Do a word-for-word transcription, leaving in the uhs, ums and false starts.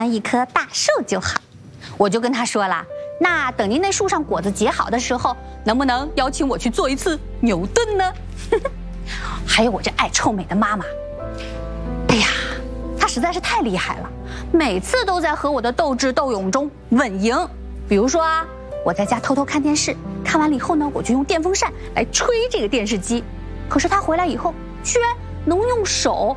一棵大树就好。我就跟他说了，那等您那树上果子结好的时候，能不能邀请我去做一次牛顿呢？还有我这爱臭美的妈妈，哎呀，她实在是太厉害了，每次都在和我的斗智斗勇中稳赢。比如说啊，我在家偷偷看电视，看完了以后呢，我就用电风扇来吹这个电视机，可是她回来以后，居然能用手